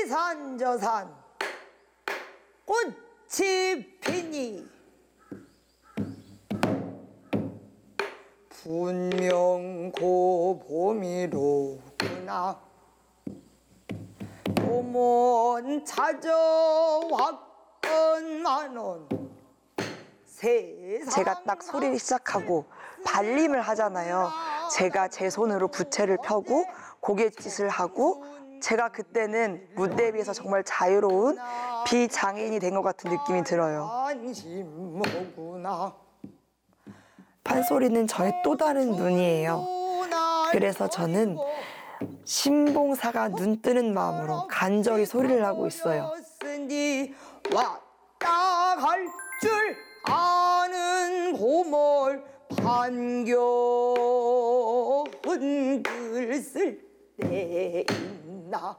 이산 저산 꽃이 피니 분명 고 봄이로구나. 봄은 찾아왔건만은 제가 딱 소리를 시작하고 발림을 하잖아요. 제가 제 손으로 부채를 펴고 고갯짓을 하고 제가 그때는 무대에 비해서 정말 자유로운 비장애인이 된 것 같은 느낌이 들어요. 판소리는 저의 또 다른 눈이에요. 그래서 저는 신봉사가 눈 뜨는 마음으로 간절히 소리를 하고 있어요. 왔다 갈 줄 아는 봄을 반겨운 글 쓸 때 있나.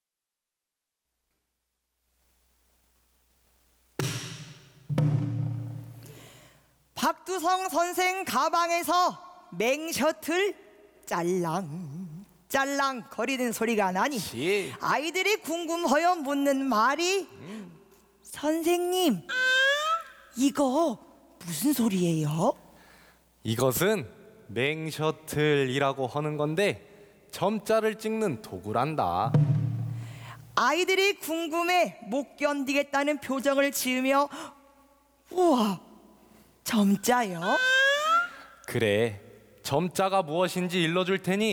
박두성 선생 가방에서 맹셔틀 짤랑 짤랑 거리는 소리가 나니 아이들이 궁금하여 묻는 말이 선생님 이거 무슨 소리예요? 이것은 맹셔틀이라고 하는 건데 점자를 찍는 도구란다. 아이들이 궁금해 못 견디겠다는 표정을 지으며 우와 점자요? 그래, 점자가 무엇인지 일러줄 테니